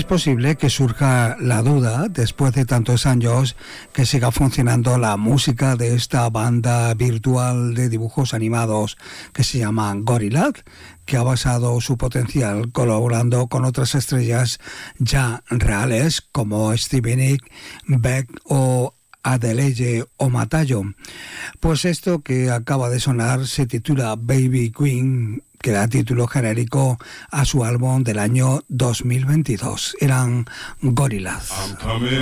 posible que surja la duda, después de tantos años, que siga funcionando la música de esta banda virtual de dibujos animados que se llama Gorillaz, que ha basado su potencial colaborando con otras estrellas ya reales como Stevie Nicks, Beck o Adelaide Omatayo. Pues esto que acaba de sonar se titula Baby Queen, que da título genérico a su álbum del año 2022. Eran Gorillaz.